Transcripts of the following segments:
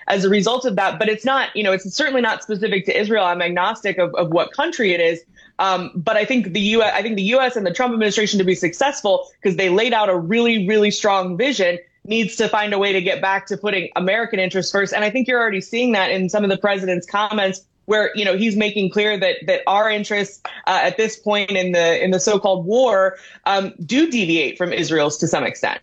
as a result of that. But it's not, it's certainly not specific to Israel. I'm agnostic of what country it is. But I think the U.S. and the Trump administration, to be successful, because they laid out a really, really strong vision, needs to find a way to get back to putting American interests first. And I think you're already seeing that in some of the president's comments, where, he's making clear that our interests at this point in the so-called war do deviate from Israel's to some extent.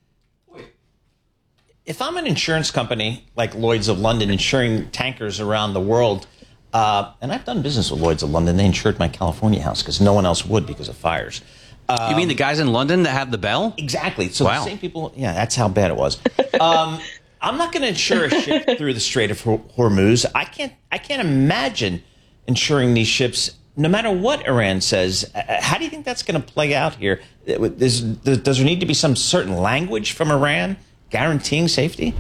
If I'm an insurance company like Lloyd's of London insuring tankers around the world, and I've done business with Lloyd's of London, they insured my California house because no one else would because of fires. You mean the guys in London that have the bell? Exactly. So wow. The same people, yeah, that's how bad it was. I'm not going to insure a ship through the Strait of Hormuz. I can't imagine insuring these ships, no matter what Iran says. How do you think that's going to play out here? Does there need to be some certain language from Iran guaranteeing safety?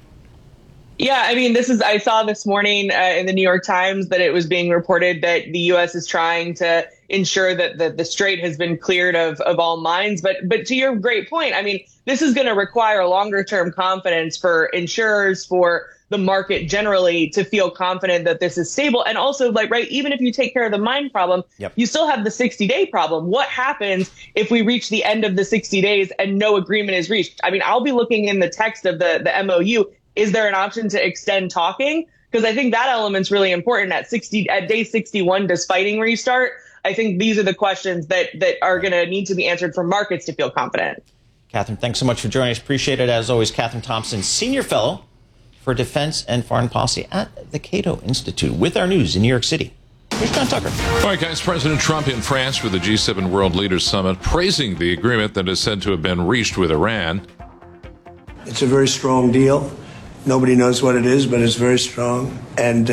Yeah, I mean, I saw this morning in the New York Times that it was being reported that the U.S. is trying to ensure that the strait has been cleared of all mines. But to your great point, I mean, this is going to require longer term confidence for insurers, for the market generally, to feel confident that this is stable. And also, even if you take care of the mine problem, yep, you still have the 60-day problem. What happens if we reach the end of the 60 days and no agreement is reached? I mean, I'll be looking in the text of the MOU. Is there an option to extend talking? Because I think that element's really important. At day 61, does fighting restart? I think these are the questions that are going to need to be answered for markets to feel confident. Catherine, thanks so much for joining us. Appreciate it. As always, Catherine Thompson, Senior Fellow for Defense and Foreign Policy at the Cato Institute, with our news in New York City. Here's John Tucker. All right, guys. President Trump in France for the G7 World Leaders Summit, praising the agreement that is said to have been reached with Iran. It's a very strong deal. Nobody knows what it is, but it's very strong. And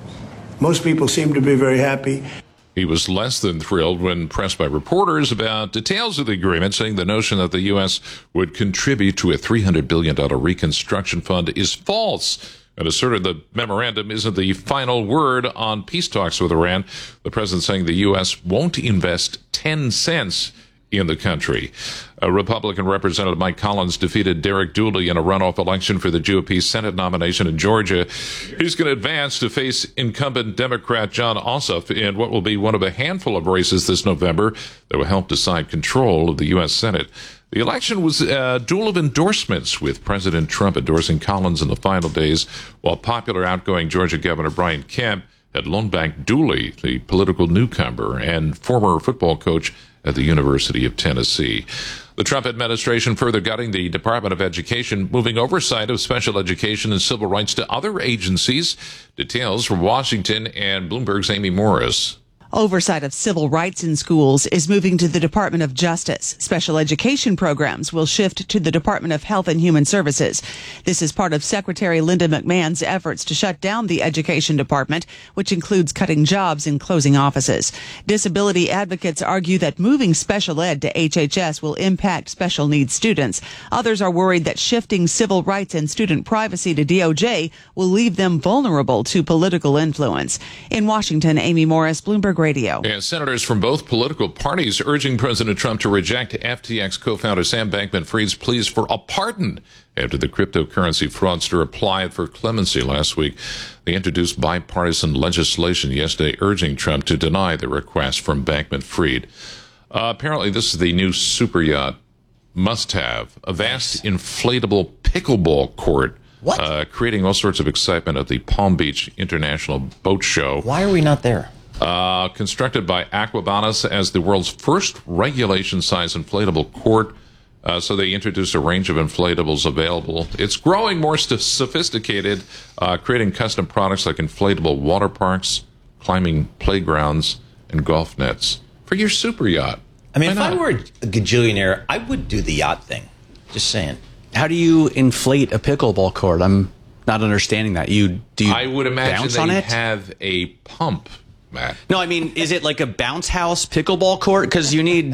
most people seem to be very happy. He was less than thrilled when pressed by reporters about details of the agreement, saying the notion that the U.S. would contribute to a $300 billion reconstruction fund is false, and asserted the memorandum isn't the final word on peace talks with Iran. The president saying the U.S. won't invest 10 cents in the country. Republican Representative Mike Collins defeated Derek Dooley in a runoff election for the GOP Senate nomination in Georgia. He's going to advance to face incumbent Democrat Jon Ossoff in what will be one of a handful of races this November that will help decide control of the U.S. Senate. The election was a duel of endorsements, with President Trump endorsing Collins in the final days, while popular outgoing Georgia Governor Brian Kemp had loaned back Dooley, the political newcomer and former football coach at the University of Tennessee. The Trump administration further gutting the Department of Education, moving oversight of special education and civil rights to other agencies. Details from Washington and Bloomberg's Amy Morris. Oversight of civil rights in schools is moving to the Department of Justice. Special education programs will shift to the Department of Health and Human Services. This is part of Secretary Linda McMahon's efforts to shut down the Education Department, which includes cutting jobs and closing offices. Disability advocates argue that moving special ed to HHS will impact special needs students. Others are worried that shifting civil rights and student privacy to DOJ will leave them vulnerable to political influence. In Washington, Amy Morris, Bloomberg Radio. And senators from both political parties urging President Trump to reject FTX co-founder Sam Bankman-Fried's pleas for a pardon after the cryptocurrency fraudster applied for clemency last week. They introduced bipartisan legislation yesterday urging Trump to deny the request from Bankman-Fried. Apparently, this is the new super yacht must-have, a vast inflatable pickleball court. What? Creating all sorts of excitement at the Palm Beach International Boat Show. Why are we not there? Constructed by Aquabanas as the world's first regulation-size inflatable court. So they introduced a range of inflatables available. It's growing more sophisticated, creating custom products like inflatable water parks, climbing playgrounds, and golf nets for your super yacht. I mean, if I were a gajillionaire, I would do the yacht thing. Just saying. How do you inflate a pickleball court? I'm not understanding that. I would imagine bounce they on it? have a pump, Matt. No, I mean, is it like a bounce house pickleball court? Because you need...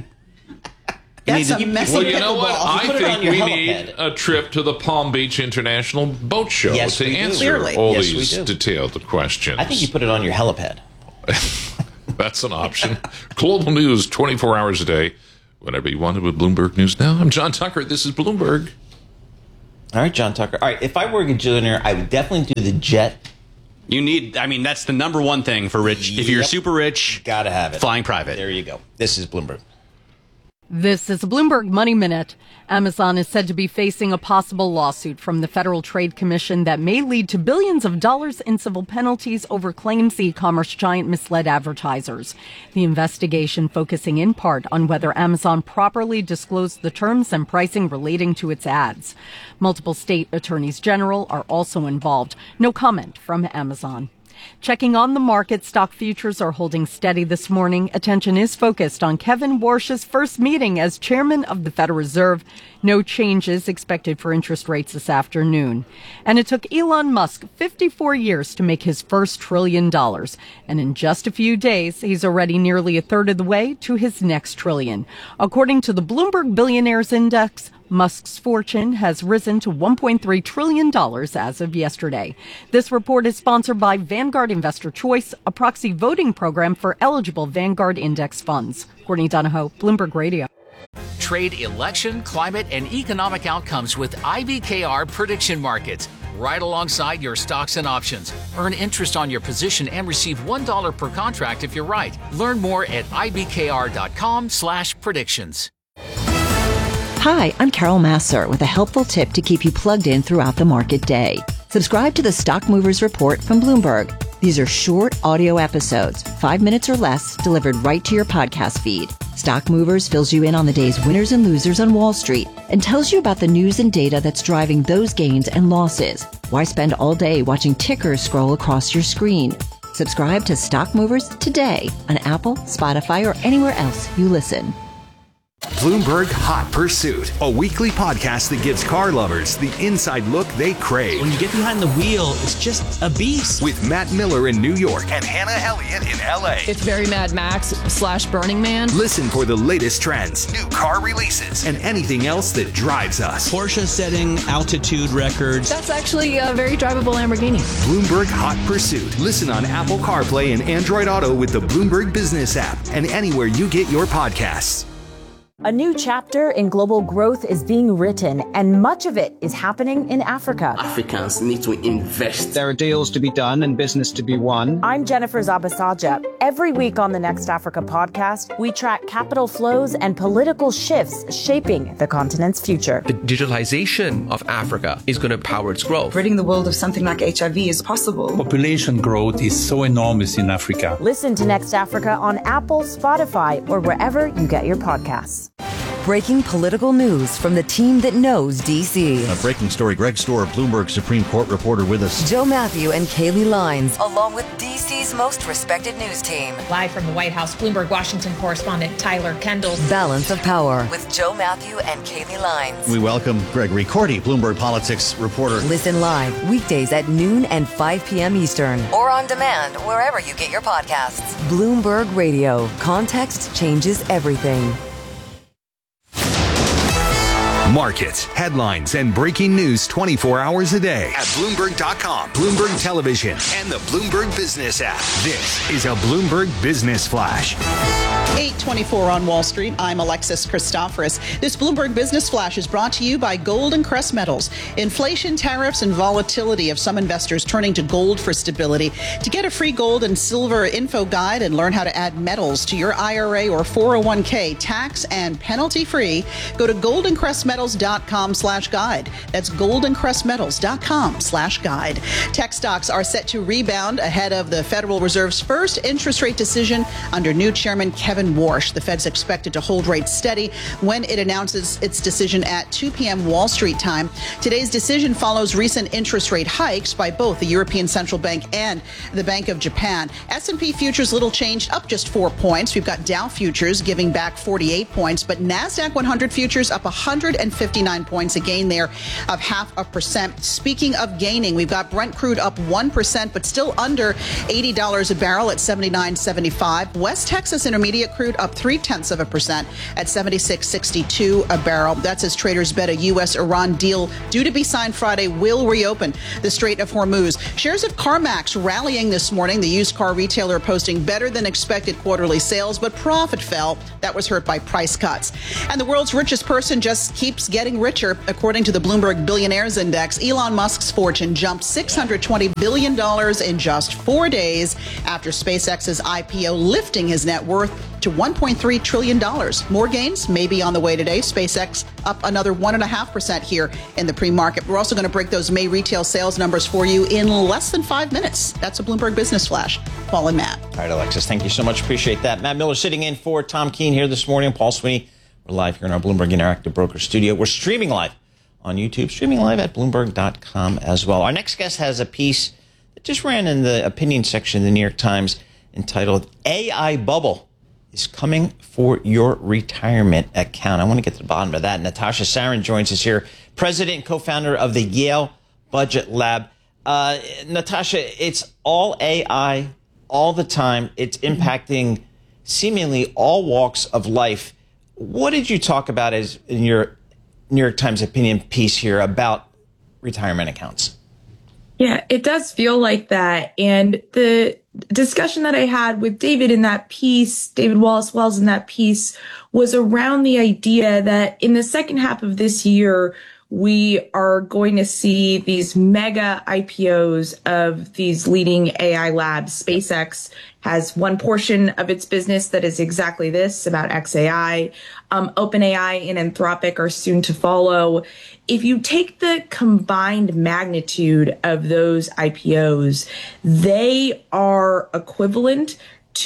Well, you know what? I think we need a trip to the Palm Beach International Boat Show to answer all these detailed questions. I think you put it on your helipad. That's an option. Global news 24 hours a day, whenever you want it with Bloomberg News Now. I'm John Tucker. This is Bloomberg. All right, John Tucker. All right, if I were a gajillionaire, I would definitely do the jet. That's the number one thing for rich. If you're super rich, gotta have it. Flying private. There you go. This is Bloomberg. This is a Bloomberg Money Minute. Amazon is said to be facing a possible lawsuit from the Federal Trade Commission that may lead to billions of dollars in civil penalties over claims the e-commerce giant misled advertisers. The investigation focusing in part on whether Amazon properly disclosed the terms and pricing relating to its ads. Multiple state attorneys general are also involved. No comment from Amazon. Checking on the market, stock futures are holding steady this morning. Attention is focused on Kevin Warsh's first meeting as chairman of the Federal Reserve. No changes expected for interest rates this afternoon. And it took Elon Musk 54 years to make his first $1 trillion. And in just a few days, he's already nearly a third of the way to his next trillion. According to the Bloomberg Billionaires Index, Musk's fortune has risen to $1.3 trillion as of yesterday. This report is sponsored by Vanguard Investor Choice, a proxy voting program for eligible Vanguard Index funds. Courtney Donahoe, Bloomberg Radio. Trade election, climate, and economic outcomes with IBKR Prediction Markets. Right alongside your stocks and options. Earn interest on your position and receive $1 per contract if you're right. Learn more at ibkr.com/predictions. Hi, I'm Carol Masser with a helpful tip to keep you plugged in throughout the market day. Subscribe to the Stock Movers Report from Bloomberg. These are short audio episodes, 5 minutes or less, delivered right to your podcast feed. Stock Movers fills you in on the day's winners and losers on Wall Street and tells you about the news and data that's driving those gains and losses. Why spend all day watching tickers scroll across your screen? Subscribe to Stock Movers today on Apple, Spotify, or anywhere else you listen. Bloomberg Hot Pursuit, a weekly podcast that gives car lovers the inside look they crave. When you get behind the wheel, it's just a beast. With Matt Miller in New York and Hannah Elliott in LA. It's very Mad Max / Burning Man. Listen for the latest trends, new car releases, and anything else that drives us. Porsche setting altitude records. That's actually a very drivable Lamborghini. Bloomberg Hot Pursuit. Listen on Apple CarPlay and Android Auto with the Bloomberg Business app and anywhere you get your podcasts. A new chapter in global growth is being written, and much of it is happening in Africa. Africans need to invest. There are deals to be done and business to be won. I'm Jennifer Zabasaja. Every week on the Next Africa podcast, we track capital flows and political shifts shaping the continent's future. The digitalization of Africa is going to power its growth. Ridding the world of something like HIV is possible. Population growth is so enormous in Africa. Listen to Next Africa on Apple, Spotify, or wherever you get your podcasts. Breaking political news from the team that knows D.C. A breaking story. Greg Stohr, Bloomberg Supreme Court reporter with us. Joe Matthew and Kaylee Lines, along with D.C.'s most respected news team. Live from the White House, Bloomberg Washington correspondent Tyler Kendall. Balance of Power with Joe Matthew and Kaylee Lines. We welcome Gregory Cordy, Bloomberg Politics reporter. Listen live weekdays at noon and 5 p.m. Eastern. Or on demand wherever you get your podcasts. Bloomberg Radio. Context changes everything. Markets, headlines, and breaking news 24 hours a day at Bloomberg.com, Bloomberg Television, and the Bloomberg Business app. This is a Bloomberg Business Flash. 8:24 on Wall Street. I'm Alexis Christoforous. This Bloomberg Business Flash is brought to you by Gold and Crest Metals. Inflation, tariffs, and volatility of some investors turning to gold for stability. To get a free gold and silver info guide and learn how to add metals to your IRA or 401k tax and penalty free, go to goldencrestmetals.com/guide. That's goldencrestmetals.com/guide. Tech stocks are set to rebound ahead of the Federal Reserve's first interest rate decision under new Chairman Kevin Warsh. The Fed's expected to hold rates steady when it announces its decision at 2 p.m. Wall Street time. Today's decision follows recent interest rate hikes by both the European Central Bank and the Bank of Japan. S&P futures little changed, up just 4 points. We've got Dow futures giving back 48 points, but NASDAQ 100 futures up 159 points, a gain there of 0.5%. Speaking of gaining, we've got Brent crude up 1%, but still under $80 a barrel at $79.75. West Texas Intermediate Intermediate crude up 0.3% at $76.62 a barrel. That's as traders bet a U.S.-Iran deal due to be signed Friday will reopen the Strait of Hormuz. Shares of CarMax rallying this morning. The used car retailer posting better than expected quarterly sales, but profit fell. That was hurt by price cuts. And the world's richest person just keeps getting richer. According to the Bloomberg Billionaires Index, Elon Musk's fortune jumped $620 billion in just 4 days after SpaceX's IPO, lifting his net worth to $1.3 trillion. More gains may be on the way today. SpaceX up another 1.5% here in the pre-market. We're also going to break those May retail sales numbers for you in less than 5 minutes. That's a Bloomberg Business Flash. Paul and Matt. All right, Alexis, thank you so much. Appreciate that. Matt Miller sitting in for Tom Keene here this morning. Paul Sweeney. We're live here in our Bloomberg Interactive Broker studio. We're streaming live on YouTube, streaming live at Bloomberg.com as well. Our next guest has a piece that just ran in the opinion section of the New York Times entitled AI Bubble is Coming for Your Retirement Account. I want to get to the bottom of that. Natasha Sarin joins us here, president and co-founder of the Yale Budget Lab. Natasha, it's all AI all the time. It's impacting seemingly all walks of life. What did you talk about as in your New York Times opinion piece here about retirement accounts? Yeah, it does feel like that. And the discussion that I had with David in that piece, David Wallace Wells in that piece, was around the idea that in the second half of this year, we are going to see these mega IPOs of these leading AI labs. SpaceX has one portion of its business that is exactly this, about XAI. OpenAI and Anthropic are soon to follow. If you take the combined magnitude of those IPOs, they are equivalent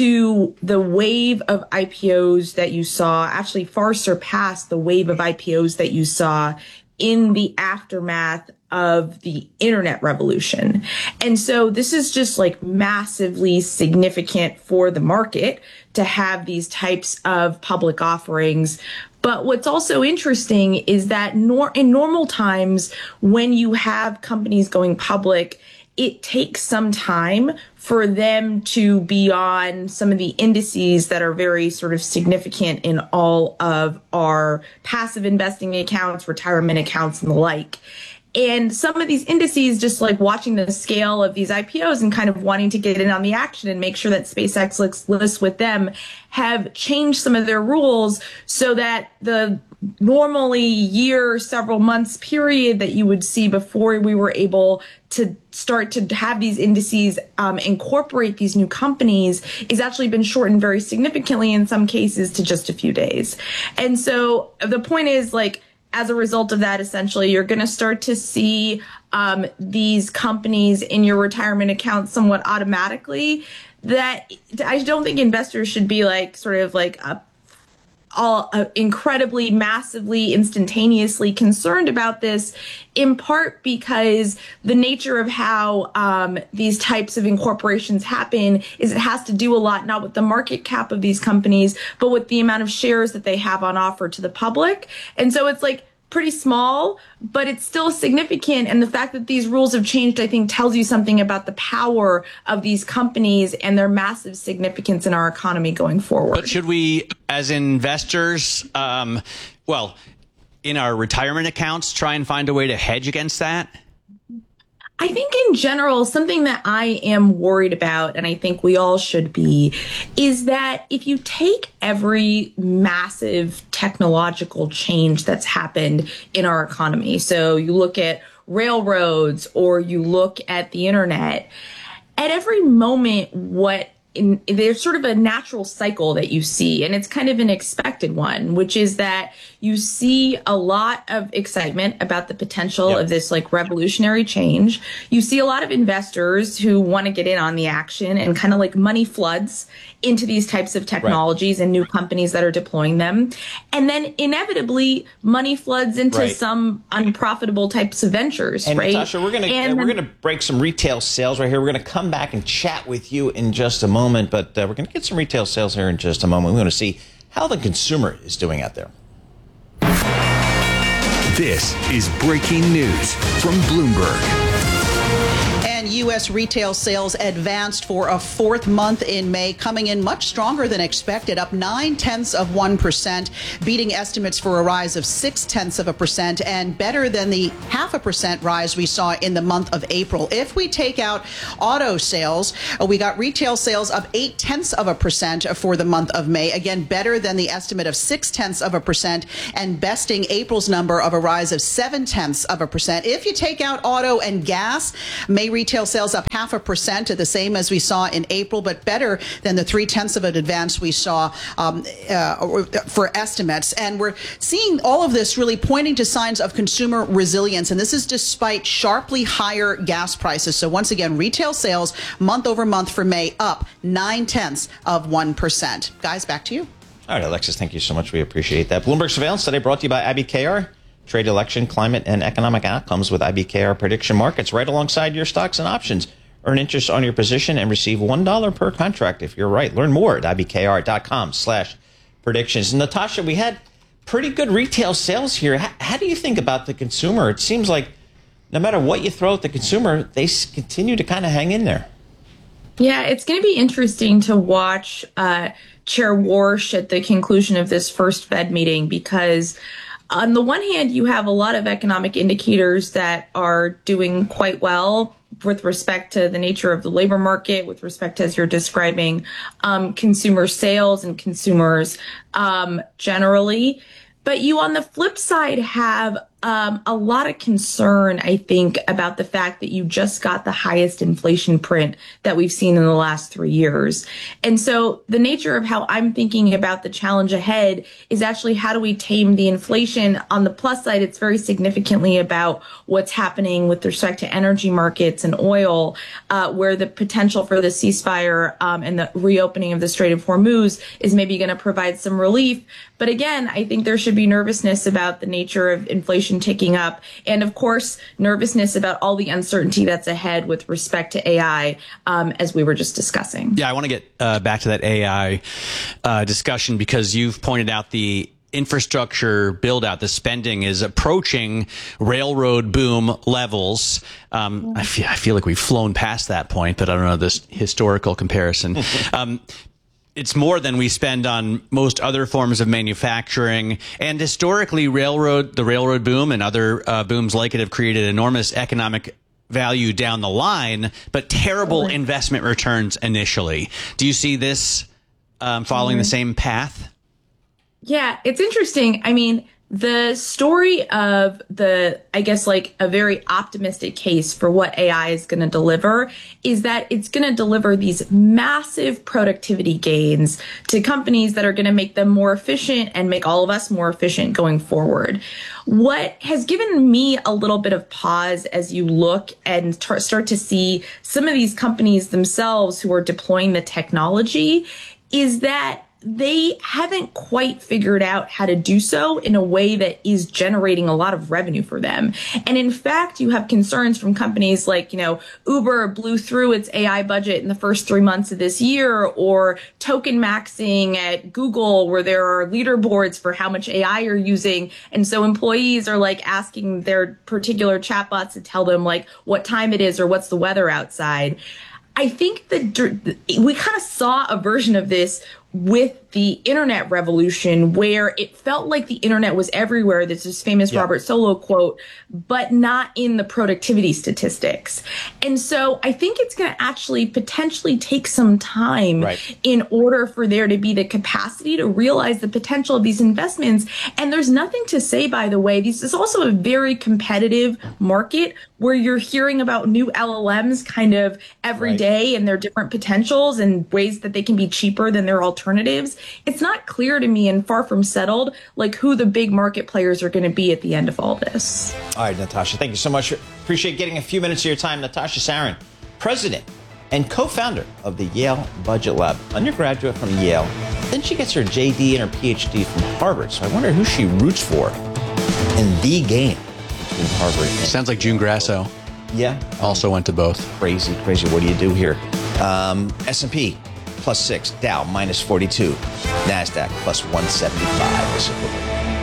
to the wave of IPOs that you saw, actually far surpassed the wave of IPOs that you saw in the aftermath of the internet revolution. And so this is just like massively significant for the market to have these types of public offerings. But what's also interesting is that in normal times, when you have companies going public, it takes some time for them to be on some of the indices that are very sort of significant in all of our passive investing accounts, retirement accounts, and the like. And some of these indices, just like watching the scale of these IPOs and kind of wanting to get in on the action and make sure that SpaceX lists with them, have changed some of their rules so that the normally year, several months period that you would see before we were able to start to have these indices incorporate these new companies is actually been shortened very significantly in some cases to just a few days. And so the point is, like, as a result of that, essentially, you're going to start to see these companies in your retirement account somewhat automatically. That I don't think investors should be like sort of like incredibly, massively, instantaneously concerned about this, in part because the nature of how these types of incorporations happen is it has to do a lot, not with the market cap of these companies, but with the amount of shares that they have on offer to the public. And so it's like pretty small, but it's still significant. And the fact that these rules have changed, I think, tells you something about the power of these companies and their massive significance in our economy going forward. But should we, as investors, in our retirement accounts, try and find a way to hedge against that? I think in general, something that I am worried about, and I think we all should be, is that if you take every massive technological change that's happened in our economy, so you look at railroads or you look at the internet, at every moment, there's sort of a natural cycle that you see, and it's kind of an expected one, which is that you see a lot of excitement about the potential of this like revolutionary change. You see a lot of investors who want to get in on the action, and kind of like money floods into these types of technologies and new companies that are deploying them. And then inevitably money floods into some unprofitable types of ventures, and right? Natasha, we're gonna break some retail sales right here. We're gonna come back and chat with you in just a moment, but we're gonna get some retail sales here in just a moment. We're gonna see how the consumer is doing out there. This is breaking news from Bloomberg. And U.S. retail sales advanced for a fourth month in May, coming in much stronger than expected, up 0.9%, beating estimates for a rise of 0.6%, and better than the 0.5% rise we saw in the month of April. If we take out auto sales, we got retail sales up 0.8% for the month of May, again better than the estimate of 0.6%, and besting April's number of a rise of 0.7%. If you take out auto and gas, May retail sales up 0.5%, the same as we saw in April, but better than the 0.3% advance we saw for estimates. And we're seeing all of this really pointing to signs of consumer resilience, and this is despite sharply higher gas prices. So once again, retail sales month over month for May up 0.9%. Guys, back to you. All right, Alexis, thank you so much. We appreciate that. Bloomberg Surveillance today brought to you by IBKR. Trade, election, climate, and economic outcomes with IBKR prediction markets right alongside your stocks and options. Earn interest on your position and receive $1 per contract if you're right. Learn more at IBKR.com/predictions. Natasha, we had pretty good retail sales here. How do you think about the consumer? It seems like no matter what you throw at the consumer, they continue to kind of hang in there. Yeah, it's going to be interesting to watch Chair Warsh at the conclusion of this first Fed meeting, because on the one hand, you have a lot of economic indicators that are doing quite well with respect to the nature of the labor market, with respect to, as you're describing, consumer sales and consumers generally. But you, on the flip side, have a lot of concern, I think, about the fact that you just got the highest inflation print that we've seen in the last 3 years. And so the nature of how I'm thinking about the challenge ahead is actually how do we tame the inflation? On the plus side, it's very significantly about what's happening with respect to energy markets and oil, where the potential for the ceasefire and the reopening of the Strait of Hormuz is maybe going to provide some relief. But again, I think there should be nervousness about the nature of inflation ticking up. And of course, nervousness about all the uncertainty that's ahead with respect to AI, as we were just discussing. Yeah, I want to get back to that AI discussion, because you've pointed out the infrastructure build out, the spending is approaching railroad boom levels. I feel like we've flown past that point, but I don't know this historical comparison. It's more than we spend on most other forms of manufacturing. And historically, the railroad boom and other booms like it have created enormous economic value down the line, but terrible investment returns initially. Do you see this following the same path? Yeah, it's interesting. I mean, the story of I guess, like a very optimistic case for what AI is going to deliver is that it's going to deliver these massive productivity gains to companies that are going to make them more efficient and make all of us more efficient going forward. What has given me a little bit of pause as you look and start to see some of these companies themselves who are deploying the technology is that they haven't quite figured out how to do so in a way that is generating a lot of revenue for them. And in fact, you have concerns from companies like, Uber blew through its AI budget in the first 3 months of this year, or token maxing at Google, where there are leaderboards for how much AI you're using. And so employees are like asking their particular chatbots to tell them like what time it is or what's the weather outside. I think that we kind of saw a version of this with the internet revolution, where it felt like the internet was everywhere. There's this famous Robert Solow quote, but not in the productivity statistics. And so I think it's going to actually potentially take some time in order for there to be the capacity to realize the potential of these investments. And there's nothing to say, by the way, this is also a very competitive market where you're hearing about new LLMs kind of every day and their different potentials and ways that they can be cheaper than their alternatives. It's not clear to me, and far from settled, like who the big market players are going to be at the end of all this. All right, Natasha, thank you so much. Appreciate getting a few minutes of your time. Natasha Sarin, president and co-founder of the Yale Budget Lab, undergraduate from Yale. Then she gets her JD and her PhD from Harvard. So I wonder who she roots for in the game between Harvard and Sounds like June Grasso. Yeah. Also went to both. Crazy. What do you do here? S&P +6, Dow -42, NASDAQ +175.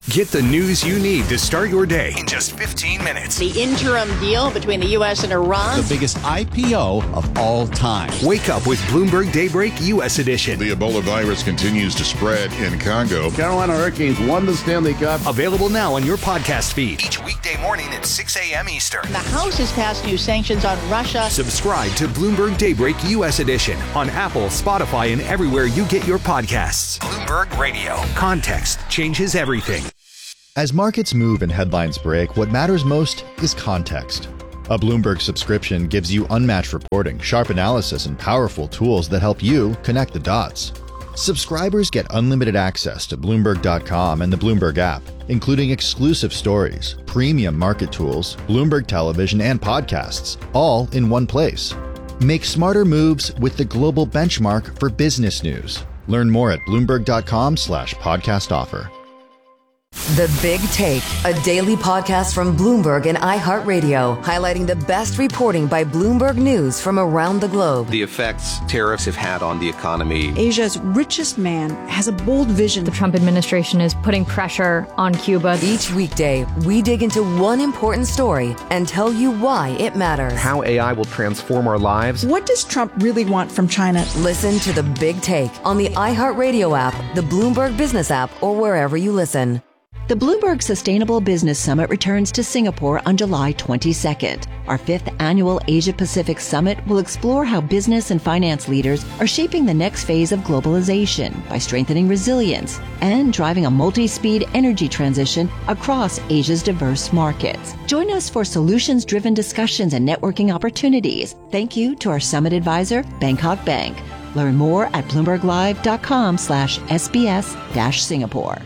Get the news you need to start your day in just 15 minutes. The interim deal between the U.S. and Iran. The biggest IPO of all time. Wake up with Bloomberg Daybreak U.S. edition. The Ebola virus continues to spread in Congo. Carolina Hurricanes won the Stanley Cup. Available now on your podcast feed. Each weekday morning at 6 a.m. Eastern. The House has passed new sanctions on Russia. Subscribe to Bloomberg Daybreak U.S. edition on Apple, Spotify, and everywhere you get your podcasts. Bloomberg Radio. Context changes everything. As markets move and headlines break, what matters most is context. A Bloomberg subscription gives you unmatched reporting, sharp analysis, and powerful tools that help you connect the dots. Subscribers get unlimited access to Bloomberg.com and the Bloomberg app, including exclusive stories, premium market tools, Bloomberg television, and podcasts, all in one place. Make smarter moves with the global benchmark for business news. Learn more at Bloomberg.com/podcast offer. The Big Take, a daily podcast from Bloomberg and iHeartRadio, highlighting the best reporting by Bloomberg News from around the globe. The effects tariffs have had on the economy. Asia's richest man has a bold vision. The Trump administration is putting pressure on Cuba. Each weekday, we dig into one important story and tell you why it matters. How AI will transform our lives. What does Trump really want from China? Listen to The Big Take on the iHeartRadio app, the Bloomberg Business app, or wherever you listen. The Bloomberg Sustainable Business Summit returns to Singapore on July 22nd. Our 5th annual Asia-Pacific Summit will explore how business and finance leaders are shaping the next phase of globalization by strengthening resilience and driving a multi-speed energy transition across Asia's diverse markets. Join us for solutions-driven discussions and networking opportunities. Thank you to our summit advisor, Bangkok Bank. Learn more at BloombergLive.com/SBS-Singapore.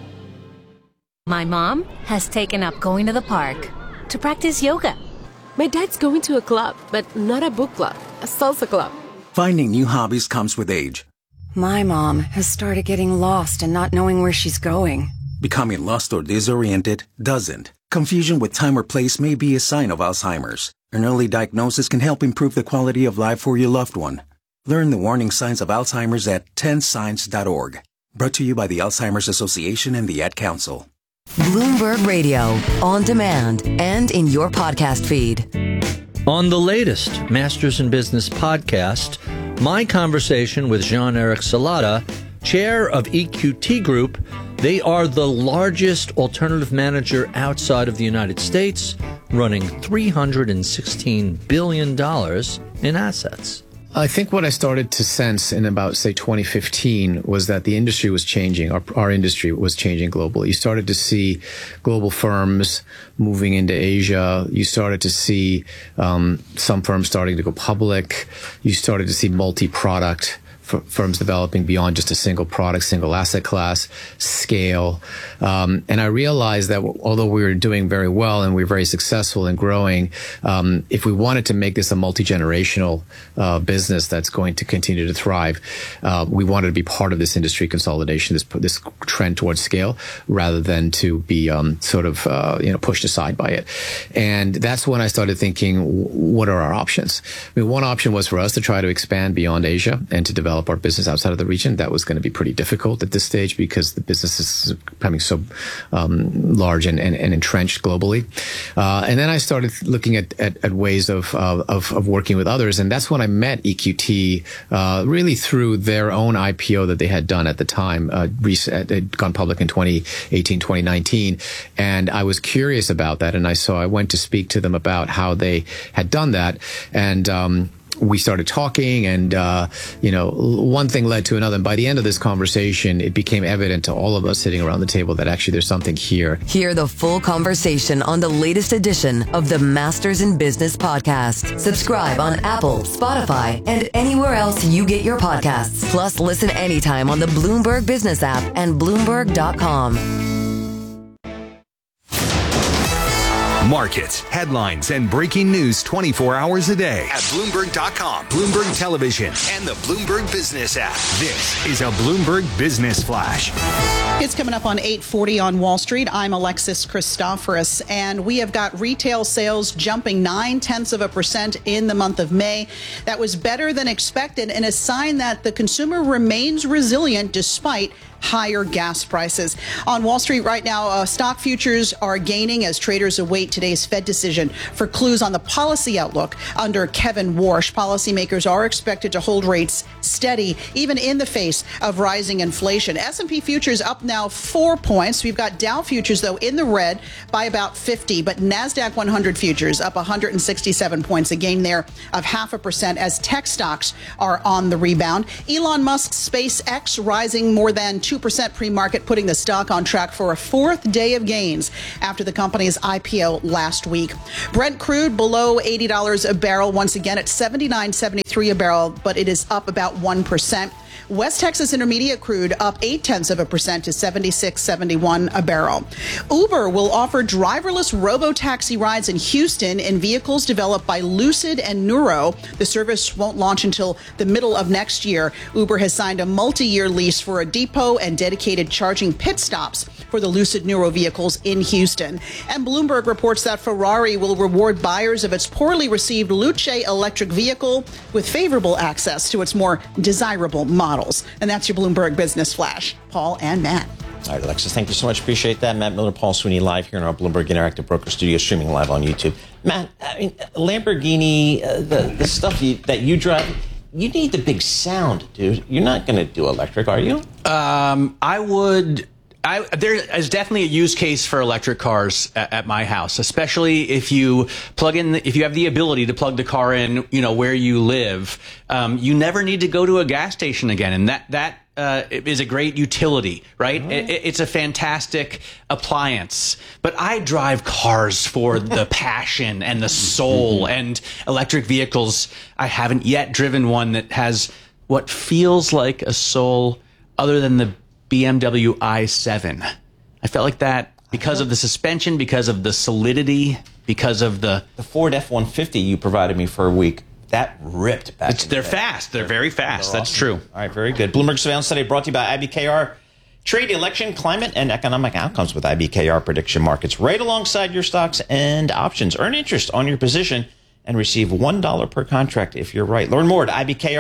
My mom has taken up going to the park to practice yoga. My dad's going to a club, but not a book club, a salsa club. Finding new hobbies comes with age. My mom has started getting lost and not knowing where she's going. Becoming lost or disoriented doesn't. Confusion with time or place may be a sign of Alzheimer's. An early diagnosis can help improve the quality of life for your loved one. Learn the warning signs of Alzheimer's at 10signs.org. Brought to you by the Alzheimer's Association and the Ad Council. Bloomberg Radio, on demand, and in your podcast feed. On the latest Masters in Business podcast, my conversation with Jean-Eric Salata, chair of EQT Group. They are the largest alternative manager outside of the United States, running $316 billion in assets. I think what I started to sense in about, say, 2015 was that the industry was changing. Our industry was changing globally. You started to see global firms moving into Asia. You started to see some firms starting to go public. You started to see multi-product firms developing beyond just a single product, single asset class, scale. And I realized that although we were doing very well and we were very successful in growing, if we wanted to make this a multi-generational business that's going to continue to thrive, we wanted to be part of this industry consolidation, this trend towards scale, rather than to be pushed aside by it. And that's when I started thinking, what are our options? I mean, one option was for us to try to expand beyond Asia and to develop our business outside of the region. That was going to be pretty difficult at this stage because the business is becoming so large and entrenched globally. And then I started looking at ways of working with others, and that's when I met EQT really through their own IPO that they had done at the time. Had gone public in 2018, 2019, and I was curious about that, and I went to speak to them about how they had done that, and we started talking, and one thing led to another. And by the end of this conversation, it became evident to all of us sitting around the table that actually there's something here. Hear the full conversation on the latest edition of the Masters in Business podcast. Subscribe on Apple, Spotify, and anywhere else you get your podcasts. Plus, listen anytime on the Bloomberg Business app and Bloomberg.com. Markets, headlines, and breaking news 24 hours a day at Bloomberg.com, Bloomberg Television, and the Bloomberg Business app. This is a Bloomberg Business Flash. It's coming up on 8:40 on Wall Street. I'm Alexis Christoforous, and we have got retail sales jumping 0.9% in the month of May. That was better than expected and a sign that the consumer remains resilient despite higher gas prices. On Wall Street right now, stock futures are gaining as traders await today's Fed decision for clues on the policy outlook under Kevin Warsh. Policymakers are expected to hold rates steady, even in the face of rising inflation. S&P futures up now 4 points. We've got Dow futures, though, in the red by about 50, but NASDAQ 100 futures up 167 points, a gain there of 0.5% as tech stocks are on the rebound. Elon Musk's SpaceX rising more than 2% pre-market, putting the stock on track for a fourth day of gains after the company's IPO last week. Brent crude below $80 a barrel, once again at $79.73 a barrel, but it is up about 1%. West Texas Intermediate crude up 0.8% to $76.71 a barrel. Uber will offer driverless robo-taxi rides in Houston in vehicles developed by Lucid and Nuro. The service won't launch until the middle of next year. Uber has signed a multi-year lease for a depot and dedicated charging pit stops for the Lucid Nuro vehicles in Houston. And Bloomberg reports that Ferrari will reward buyers of its poorly received Luce electric vehicle with favorable access to its more desirable models. And that's your Bloomberg Business Flash. Paul and Matt. All right, Alexis, thank you so much. Appreciate that. Matt Miller, Paul Sweeney, live here in our Bloomberg Interactive Broker Studio, streaming live on YouTube. Matt, I mean, Lamborghini, the stuff that you drive, you need the big sound, dude. You're not going to do electric, are you? There is definitely a use case for electric cars at my house, especially if you if you have the ability to plug the car in, where you live. You never need to go to a gas station again. And that is a great utility, right? It's a fantastic appliance. But I drive cars for the passion and the soul, and electric vehicles. I haven't yet driven one that has what feels like a soul other than the BMW i7. I felt like that because of the suspension, because of the solidity, because of the Ford F-150 you provided me for a week. That ripped back. They're fast. They're very fast. That's awesome. true. All right, very good. Bloomberg Surveillance Study brought to you by IBKR. Trade, election, climate, and economic outcomes with IBKR prediction markets right alongside your stocks and options. Earn interest on your position and receive $1 per contract if you're right. Learn more at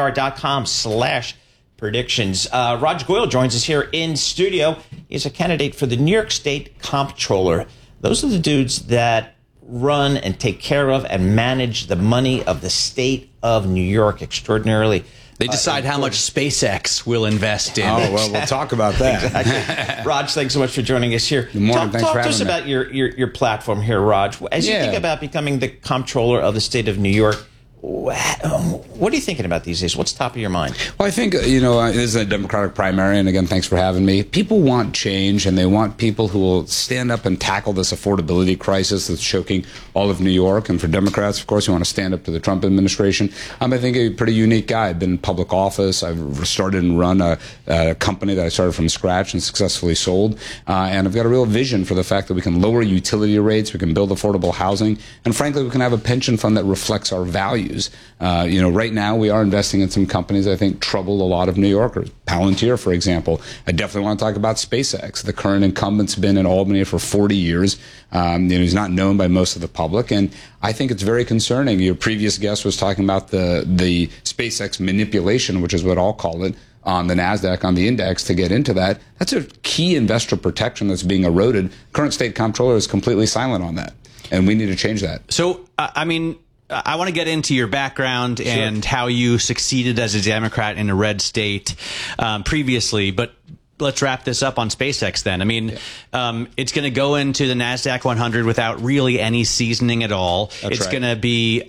ibkr.com/predictions. Raj Goyal joins us here in studio. He's a candidate for the New York State Comptroller. Those are the dudes that run and take care of and manage the money of the state of New York extraordinarily. They decide how much SpaceX will invest in. Oh, well, we'll talk about that. Exactly. Raj, thanks so much for joining us here. Good morning. Thanks for having me. Talk to us about your platform here, Raj. As you think about becoming the Comptroller of the state of New York, what are you thinking about these days? What's top of your mind? Well, I think, this is a Democratic primary, and again, thanks for having me. People want change, and they want people who will stand up and tackle this affordability crisis that's choking all of New York. And for Democrats, of course, we want to stand up to the Trump administration. I'm, I think, a pretty unique guy. I've been in public office. I've started and run a company that I started from scratch and successfully sold. And I've got a real vision for the fact that we can lower utility rates, we can build affordable housing, and frankly, we can have a pension fund that reflects our values. Right now we are investing in some companies I think trouble a lot of New Yorkers. Palantir, for example. I definitely want to talk about SpaceX. The current incumbent's been in Albany for 40 years. He's not known by most of the public, and I think it's very concerning. Your previous guest was talking about the SpaceX manipulation, which is what I'll call it, on the NASDAQ, on the index to get into that. That's a key investor protection that's being eroded. Current state comptroller is completely silent on that, and we need to change that. So, I want to get into your background and how you succeeded as a Democrat in a red state previously, but let's wrap this up on SpaceX then. It's going to go into the NASDAQ 100 without really any seasoning at all. It's going to be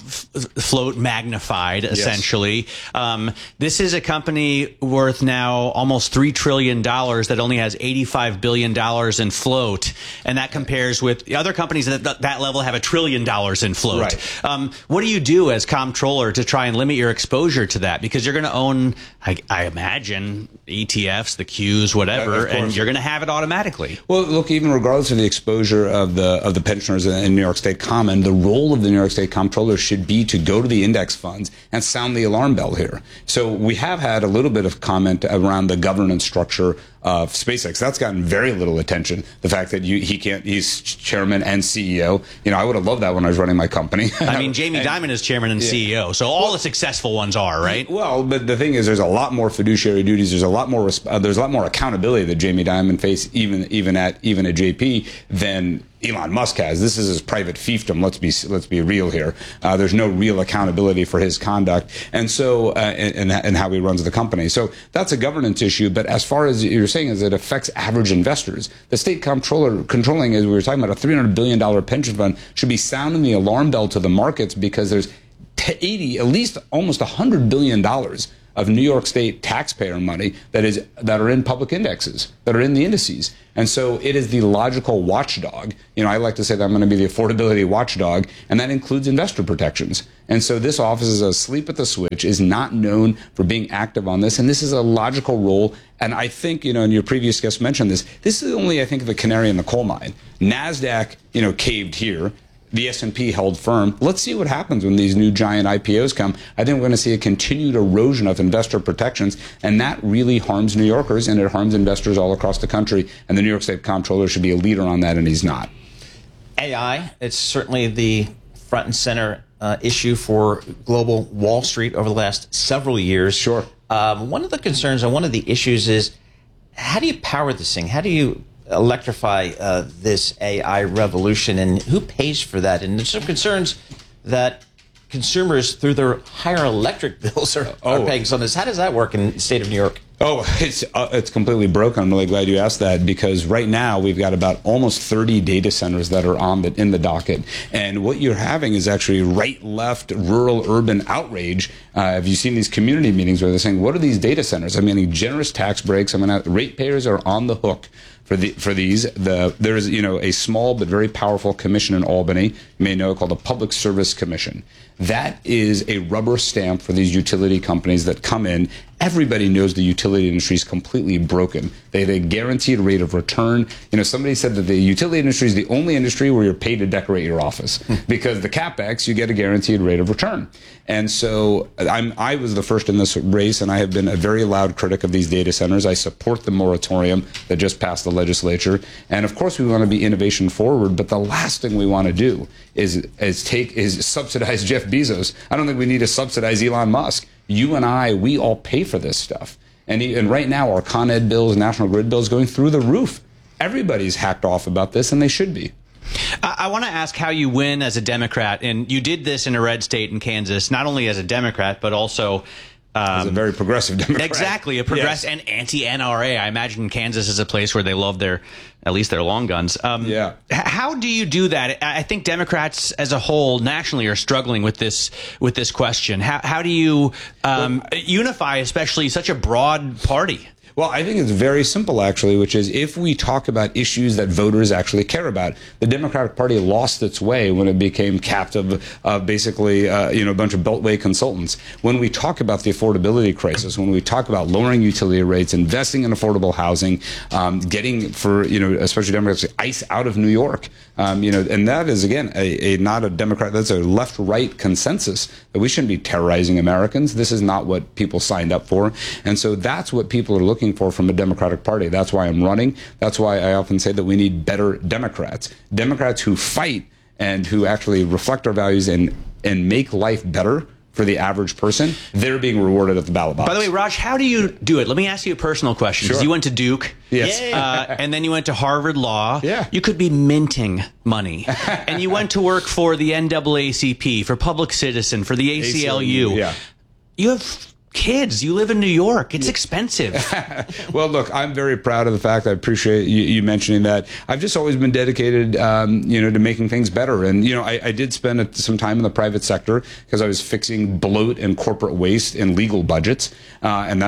float magnified, essentially. This is a company worth now almost $3 trillion that only has $85 billion in float. And that compares with the other companies that level have $1 trillion in float. Right. What do you do as comptroller to try and limit your exposure to that? Because you're going to own, I imagine, ETFs, the Hughes, whatever, and you're going to have it automatically. Well, look, even regardless of the exposure of the pensioners in New York State Common, the role of the New York State Comptroller should be to go to the index funds and sound the alarm bell here. So we have had a little bit of comment around the governance structure of SpaceX. That's gotten very little attention. The fact that he's chairman and CEO. I would have loved that when I was running my company. I mean, Jamie Dimon is chairman and CEO, so all the successful ones are, right? Well, but the thing is, there's a lot more fiduciary duties. There's a lot more accountability that Jamie Dimon faced, even at JP, than Elon Musk has. This is his private fiefdom. Let's be real here. There's no real accountability for his conduct, and so and how he runs the company. So that's a governance issue. But as far as you're saying, is it affects average investors. The state comptroller controlling, as we were talking about, a $300 billion pension fund should be sounding the alarm bell to the markets, because there's at least almost $100 billion of New York State taxpayer money that are in public indexes, that are in the indices. And so it is the logical watchdog. I like to say that I'm going to be the affordability watchdog, and that includes investor protections. And so this office is asleep at the switch, is not known for being active on this, and this is a logical role. And I think, and your previous guest mentioned this is only, I think, the canary in the coal mine. NASDAQ, caved here. The S&P held firm. Let's see what happens when these new giant IPOs come. I think we're going to see a continued erosion of investor protections, and that really harms New Yorkers, and it harms investors all across the country. And the New York State Comptroller should be a leader on that, and he's not. AI, it's certainly the front and center issue for global Wall Street over the last several years. Sure. One of the concerns and one of the issues is, how do you power this thing? How do you electrify this AI revolution, and who pays for that? And there's some concerns that consumers, through their higher electric bills, are paying some of this. How does that work in the state of New York? Oh, it's completely broken. I'm really glad you asked that, because right now we've got about almost 30 data centers that are in the docket. And what you're having is actually right, left, rural, urban outrage. Have you seen these community meetings where they're saying, what are these data centers? I mean, generous tax breaks. Ratepayers are on the hook for these. There is a small but very powerful commission in Albany, you may know, called the Public Service Commission. That is a rubber stamp for these utility companies that come in. Everybody knows the utility industry is completely broken. They have a guaranteed rate of return. Somebody said that the utility industry is the only industry where you're paid to decorate your office, because the CapEx, you get a guaranteed rate of return. And so I was the first in this race, and I have been a very loud critic of these data centers. I support the moratorium that just passed the legislature. And of course, we want to be innovation forward, but the last thing we want to do is subsidize Jeff Bezos. I don't think we need to subsidize Elon Musk. You and I, we all pay for this stuff. And right now, our Con Ed bills, National Grid bills, going through the roof. Everybody's hacked off about this, and they should be. I want to ask how you win as a Democrat, and you did this in a red state in Kansas, not only as a Democrat, but also as a very progressive Democrat. Exactly, a progressive and anti-NRA. I imagine Kansas is a place where they love at least their long guns. How do you do that? I think Democrats as a whole nationally are struggling with this question. How do you unify, especially such a broad party? Well, I think it's very simple, actually, which is if we talk about issues that voters actually care about. The Democratic Party lost its way when it became captive of basically, a bunch of Beltway consultants. When we talk about the affordability crisis, when we talk about lowering utility rates, investing in affordable housing, getting for, especially Democrats, ICE out of New York, and that is, again, not a Democrat, that's a left-right consensus that we shouldn't be terrorizing Americans. This is not what people signed up for. And so that's what people are looking for from a Democratic Party. That's why I'm running. That's why I often say that we need better Democrats. Democrats who fight and who actually reflect our values and make life better for the average person. They're being rewarded at the ballot box. By the way, Raj, how do you do it? Let me ask you a personal question. Sure. You went to Duke. Yes. And then you went to Harvard Law. Yeah. You could be minting money. And you went to work for the NAACP, for Public Citizen, for the ACLU. Yeah. You have kids. You live in New York. It's expensive. Well, look, I'm very proud of the fact. I appreciate you mentioning that. I've just always been dedicated, to making things better. And, I did spend some time in the private sector because I was fixing bloat and corporate waste in legal budgets. And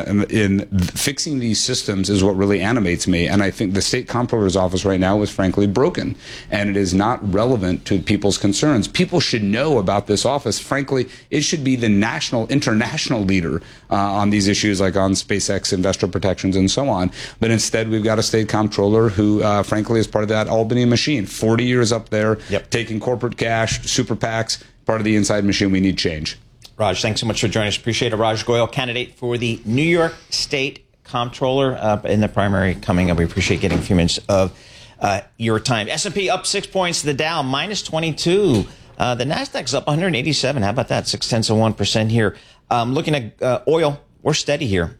fixing these systems is what really animates me. And I think the state comptroller's office right now is frankly broken, and it is not relevant to people's concerns. People should know about this office. Frankly, it should be the national, international leader on these issues, like on SpaceX investor protections and so on. But instead, we've got a state comptroller who, frankly, is part of that Albany machine. 40 years up there, taking corporate cash, super PACs, part of the inside machine. We need change. Raj, thanks so much for joining us. Appreciate it. Raj Goyal, candidate for the New York State Comptroller in the primary coming up. We appreciate getting a few minutes of your time. S&P up 6 points. The Dow minus 22. The Nasdaq's up 187. How about that? 0.6% here. Looking at oil, we're steady here.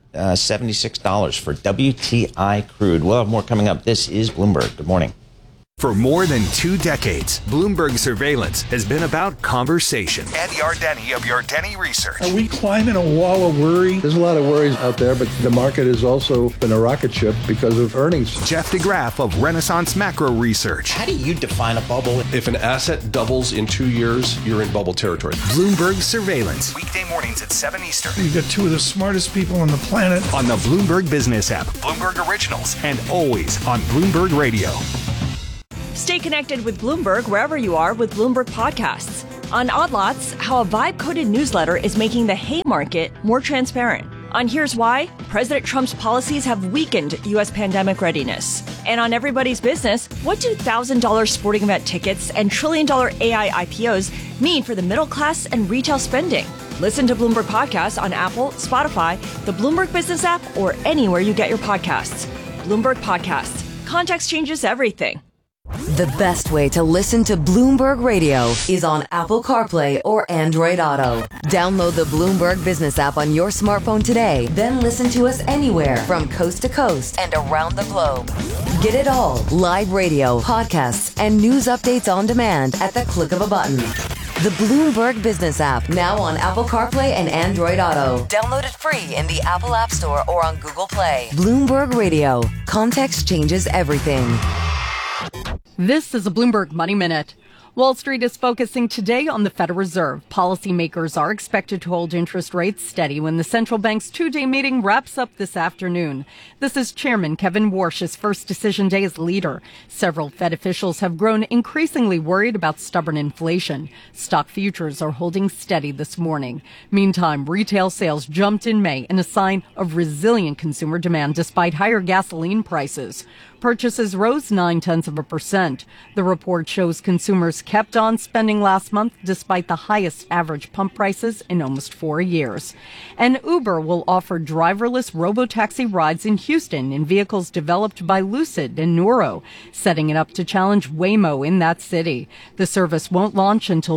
$76 for WTI crude. We'll have more coming up. This is Bloomberg. Good morning. For more than 2 decades, Bloomberg Surveillance has been about conversation. Ed Yardeni of Yardeni Research. Are we climbing a wall of worry? There's a lot of worries out there, but the market has also been a rocket ship because of earnings. Jeff DeGraff of Renaissance Macro Research. How do you define a bubble? If an asset doubles in 2 years, you're in bubble territory. Bloomberg Surveillance. Weekday mornings at 7 Eastern. You've got two of the smartest people on the planet. On the Bloomberg Business app, Bloomberg Originals, and always on Bloomberg Radio. Stay connected with Bloomberg wherever you are with Bloomberg Podcasts. On Odd Lots, how a vibe-coded newsletter is making the hate market more transparent. On Here's Why, President Trump's policies have weakened U.S. pandemic readiness. And on Everybody's Business, what do $1,000 sporting event tickets and trillion-dollar AI IPOs mean for the middle class and retail spending? Listen to Bloomberg Podcasts on Apple, Spotify, the Bloomberg Business app, or anywhere you get your podcasts. Bloomberg Podcasts. Context changes everything. The best way to listen to Bloomberg Radio is on Apple CarPlay or Android Auto. Download the Bloomberg Business app on your smartphone today, then listen to us anywhere from coast to coast and around the globe. Get it all, live radio, podcasts, and news updates on demand at the click of a button. The Bloomberg Business app, now on Apple CarPlay and Android Auto. Download it free in the Apple App Store or on Google Play. Bloomberg Radio. Context changes everything. This is a Bloomberg Money Minute. Wall Street is focusing today on the Federal Reserve. Policymakers are expected to hold interest rates steady when the central bank's two-day meeting wraps up this afternoon. This is Chairman Kevin Warsh's first decision day as leader. Several Fed officials have grown increasingly worried about stubborn inflation. Stock futures are holding steady this morning. Meantime, retail sales jumped in May in a sign of resilient consumer demand despite higher gasoline prices. Purchases rose 0.9%. The report shows consumers kept on spending last month despite the highest average pump prices in almost 4 years. And Uber will offer driverless robotaxi rides in Houston in vehicles developed by Lucid and Nuro, setting it up to challenge Waymo in that city. The service won't launch until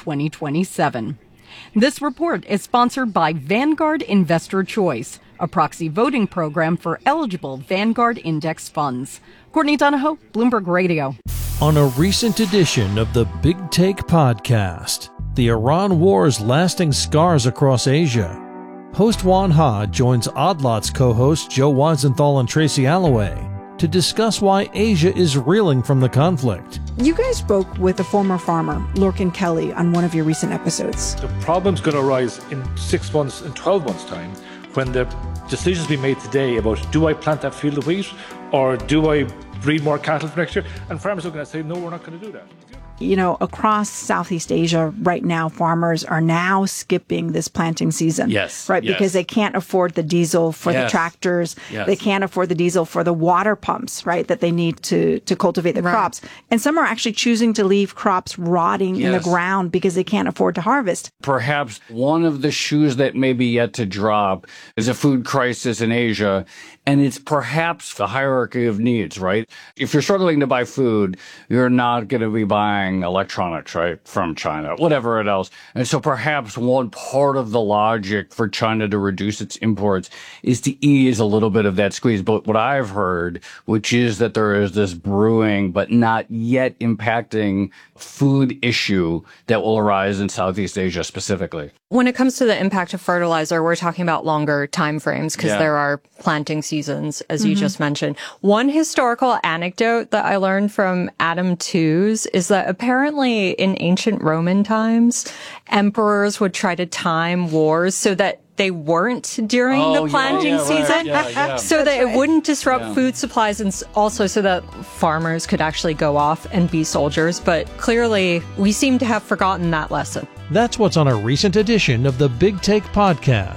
mid-2027. This report is sponsored by Vanguard Investor Choice, a proxy voting program for eligible Vanguard Index funds. Courtney Donahoe, Bloomberg Radio. On a recent edition of the Big Take podcast, the Iran war's lasting scars across Asia. Host Juan Ha joins Odd Lots co-hosts Joe Weisenthal and Tracy Alloway to discuss why Asia is reeling from the conflict. You guys spoke with a former farmer, Lorcan Kelly, on one of your recent episodes. The problem's going to arise in 6 months and 12 months' time when the decisions be made today about, do I plant that field of wheat or do I breed more cattle for next year? And farmers are going to say, no, we're not going to do that. You know, across Southeast Asia right now, farmers are now skipping this planting season. Yes. Right? Yes. Because they can't afford the diesel for Yes. the tractors. Yes. They can't afford the diesel for the water pumps, right, that they need to cultivate the crops. And some are actually choosing to leave crops rotting in the Yes. ground because they can't afford to harvest. Perhaps one of the shoes that may be yet to drop is a food crisis in Asia. And it's perhaps the hierarchy of needs, right? If you're struggling to buy food, you're not going to be buying electronics, right, from China, whatever it else. And so perhaps one part of the logic for China to reduce its imports is to ease a little bit of that squeeze. But what I've heard, which is that there is this brewing but not yet impacting food issue that will arise in Southeast Asia specifically. When it comes to the impact of fertilizer, we're talking about longer time frames because there are planting seasons, as you just mentioned. One historical anecdote that I learned from Adam Tooze is that apparently in ancient Roman times, emperors would try to time wars so that they weren't during the planting season, so that it wouldn't disrupt food supplies, and also so that farmers could actually go off and be soldiers. But clearly, we seem to have forgotten that lesson. That's what's on a recent edition of the Big Take podcast.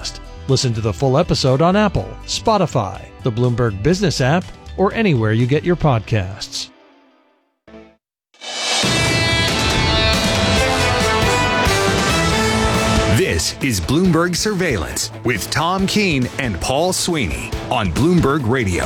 Listen to the full episode on Apple, Spotify, the Bloomberg Business app, or anywhere you get your podcasts. This is Bloomberg Surveillance with Tom Keene and Paul Sweeney on Bloomberg Radio.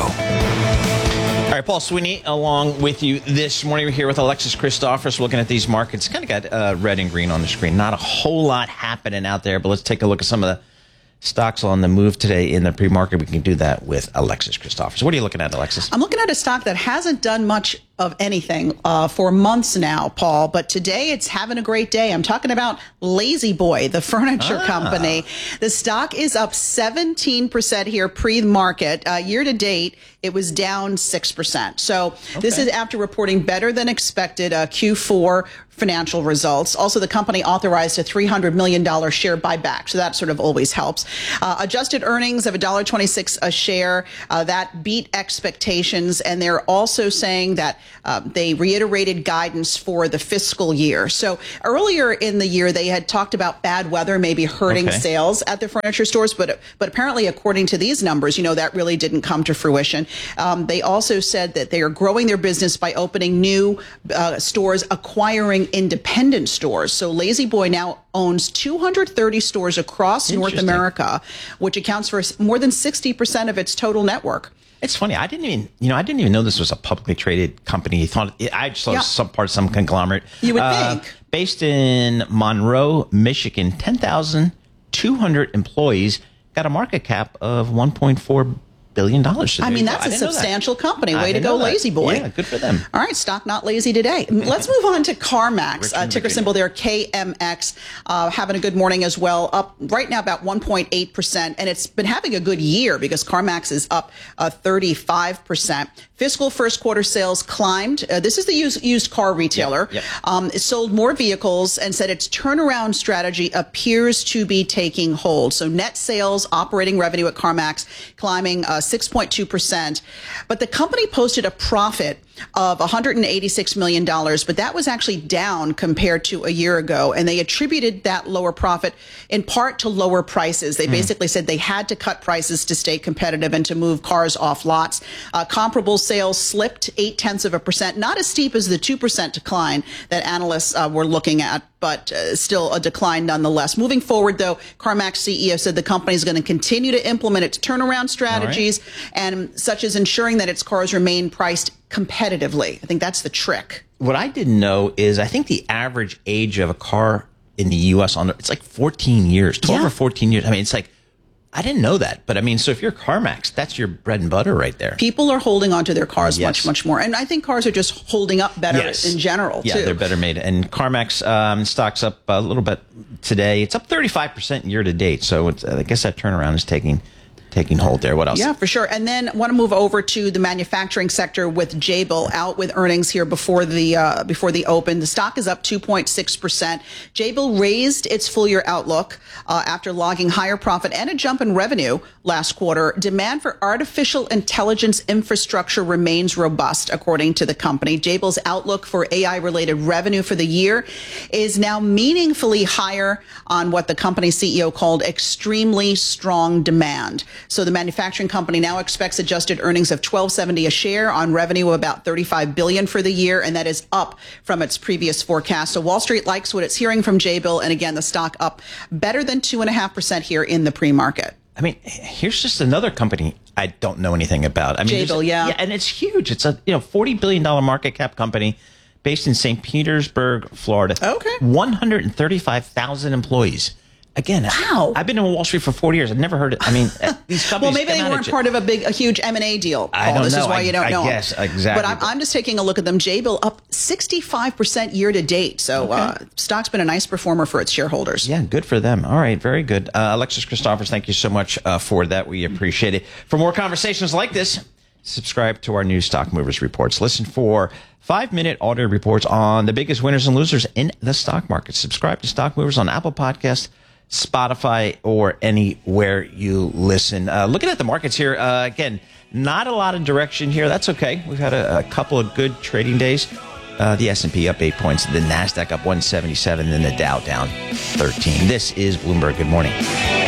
All right, Paul Sweeney along with you this morning. We're here with Alexis Christophers looking at these markets. Kind of got red and green on the screen. Not a whole lot happening out there, but let's take a look at some of the stocks on the move today in the pre-market. We can do that with Alexis Christophers. What are you looking at, Alexis? I'm looking at a stock that hasn't done much of anything for months now, Paul, but today it's having a great day. I'm talking about La-Z-Boy, the furniture company. The stock is up 17% here pre-market. Year to date, it was down 6%. So this is after reporting better than expected Q4 financial results. Also, the company authorized a $300 million share buyback, so that sort of always helps. Adjusted earnings of $1.26 a share, that beat expectations, and they're also saying that they reiterated guidance for the fiscal year. So earlier in the year, they had talked about bad weather maybe hurting sales at the furniture stores, but apparently, according to these numbers, that really didn't come to fruition. They also said that they are growing their business by opening new stores, acquiring independent stores. So La-Z-Boy now owns 230 stores across North America, which accounts for more than 60% of its total network. It's funny. I didn't even know this was a publicly traded company. I just thought it was some part of some conglomerate. You would think. Based in Monroe, Michigan, 10,200 employees, got a market cap of $1.4 billion today. I mean, that's a substantial company. Way to go, La-Z-Boy. Yeah, good for them. All right, stock not lazy today. Let's move on to CarMax. Ticker symbol there, KMX. Having a good morning as well. Up right now about 1.8%. And it's been having a good year because CarMax is up 35%. Fiscal first quarter sales climbed. This is the used car retailer. It sold more vehicles and said its turnaround strategy appears to be taking hold. So net sales, operating revenue at CarMax climbing 6.2%. But the company posted a profit of $186 million, but that was actually down compared to a year ago. And they attributed that lower profit in part to lower prices. They basically said they had to cut prices to stay competitive and to move cars off lots. Comparable sales slipped 0.8%, not as steep as the 2% decline that analysts were looking at, but still a decline nonetheless. Moving forward, though, CarMax CEO said the company is going to continue to implement its turnaround strategies, and such as ensuring that its cars remain priced competitively. I think that's the trick. What I didn't know is I think the average age of a car in the U.S. it's like 14 years, 12 or 14 years. I mean, it's like, I didn't know that. But I mean, so if you're CarMax, that's your bread and butter right there. People are holding onto their cars much, much more. And I think cars are just holding up better in general, too. Yeah, they're better made. And CarMax stock's up a little bit today. It's up 35% year to date. So I guess that turnaround is taking hold there. What else? Yeah, for sure. And then I want to move over to the manufacturing sector with Jabil out with earnings here before the open. The stock is up 2.6%. Jabil raised its full year outlook after logging higher profit and a jump in revenue last quarter. Demand for artificial intelligence infrastructure remains robust, according to the company. Jabil's outlook for AI-related revenue for the year is now meaningfully higher on what the company CEO called extremely strong demand. So the manufacturing company now expects adjusted earnings of $12.70 a share on revenue of about $35 billion for the year, and that is up from its previous forecast. So Wall Street likes what it's hearing from Jabil, and again, the stock up better than 2.5% here in the pre-market. I mean, here's just another company I don't know anything about. I mean, Jabil, yeah, and it's huge. It's a $40 billion market cap company based in St. Petersburg, Florida. Okay, 135,000 employees. Again, wow. I've been in Wall Street for 40 years. I've never heard it. I mean, these companies. Well, maybe they weren't part of a huge M&A deal, Paul. I don't this know. is why you don't know. Yes, exactly. But I'm just taking a look at them. Jabil up 65% year to date. So stock's been a nice performer for its shareholders. Yeah, good for them. All right, very good. Alexis Christophers, thank you so much for that. We appreciate it. For more conversations like this, subscribe to our new Stock Movers reports. Listen for 5-minute audio reports on the biggest winners and losers in the stock market. Subscribe to Stock Movers on Apple Podcasts, Spotify, or anywhere you listen. Looking at the markets here, again, not a lot of direction here. That's okay. We've had a couple of good trading days. The S&P up 8 points, the NASDAQ up 177, and then the Dow down 13. This is Bloomberg. Good morning.